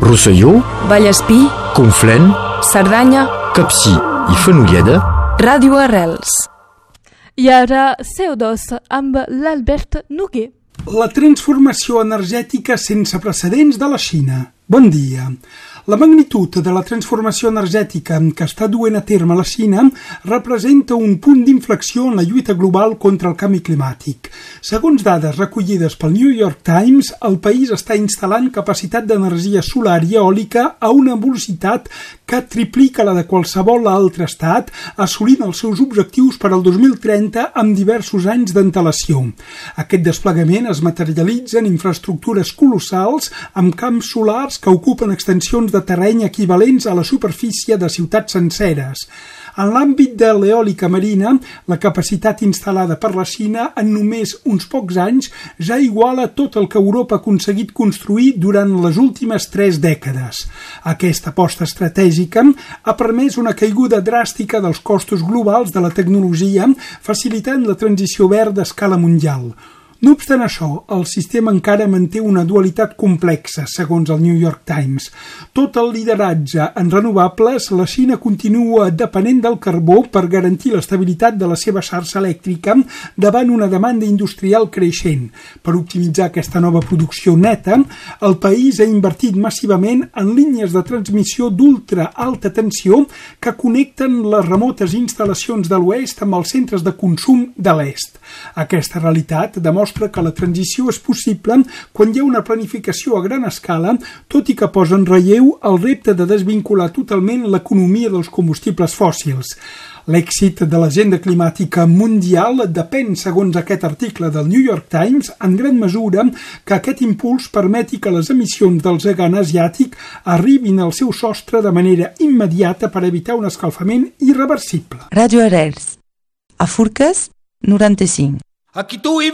Rosselló, Vallespí, Conflent, Cerdanya, Capcir i Fenolleda. Ràdio Arrels. I ara CO2 amb l'Albert Noguer. La transformació energètica sense precedents de la Xina. Bon dia. La magnitud de la transformació energètica que està duent a terme la Xina representa un punt d'inflexió en la lluita global contra el canvi climàtic. Segons dades recollides pel New York Times, el país està instal·lant capacitat d'energia solar i eòlica a una velocitat que triplica la de qualsevol altre estat, assolint els seus objectius per al 2030 amb diversos anys d'antelació. Aquest desplegament es materialitza en infraestructures colossals amb camps solars que ocupen extensions de terreny equivalents a la superfície de ciutats senceres. En l'àmbit de l'eòlica marina, la capacitat instal·lada per la Xina en només uns pocs anys ja iguala tot el que Europa ha aconseguit construir durant les últimes 3 dècades. Aquesta aposta estratègica ha permès una caiguda dràstica dels costos globals de la tecnologia, facilitant la transició verda a escala mundial. No obstant això, el sistema encara manté una dualitat complexa, segons el New York Times. Tot el lideratge en renovables, la Xina continua depenent del carbó per garantir l'estabilitat de la seva xarxa elèctrica davant una demanda industrial creixent. Per optimitzar aquesta nova producció neta, el país ha invertit massivament en línies de transmissió d'ultra alta tensió que connecten les remotes instal·lacions de l'oest amb els centres de consum de l'est. Aquesta realitat demostra que la transició és possible quan hi ha una planificació a gran escala, tot i que posa en relleu el repte de desvincular totalment l'economia dels combustibles fòssils. L'èxit de l'agenda climàtica mundial depèn, segons aquest article del New York Times, en gran mesura que aquest impuls permeti que les emissions del gegant asiàtic arribin al seu sostre de manera immediata per evitar un escalfament irreversible. Ràdio Arrels. A Forques, 95. Aquí tu